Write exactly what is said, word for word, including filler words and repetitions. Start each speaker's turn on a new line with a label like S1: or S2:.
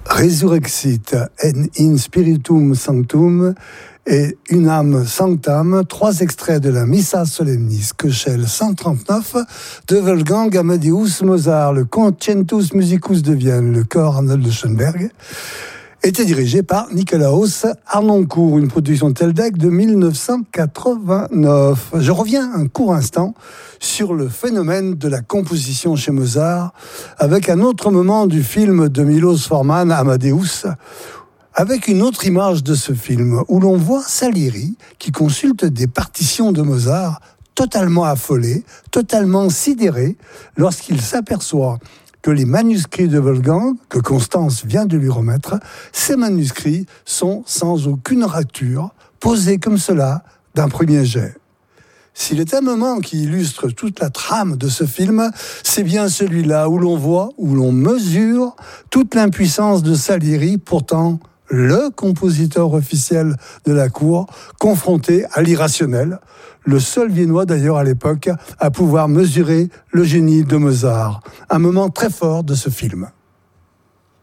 S1: Resurrexit en in spiritum sanctum et une âme sanctam, trois extraits de la Missa Solemnis, Köchel cent trente-neuf, de Wolfgang Amadeus Mozart, le Concertus Musicus de Vienne, le chœur Arnold de Schoenberg, était dirigé par Nikolaus Harnoncourt, une production Teldec de dix-neuf cent quatre-vingt-neuf. Je reviens un court instant sur le phénomène de la composition chez Mozart, avec un autre moment du film de Milos Forman, Amadeus, avec une autre image de ce film, où l'on voit Salieri qui consulte des partitions de Mozart, totalement affolé, totalement sidéré, lorsqu'il s'aperçoit que les manuscrits de Wolfgang, que Constance vient de lui remettre, ces manuscrits sont sans aucune rature, posés comme cela d'un premier jet. S'il est un moment qui illustre toute la trame de ce film, c'est bien celui-là où l'on voit, où l'on mesure toute l'impuissance de Salieri, pourtant le compositeur officiel de la cour, confronté à l'irrationnel, le seul Viennois d'ailleurs à l'époque à pouvoir mesurer le génie de Mozart. Un moment très fort de ce film.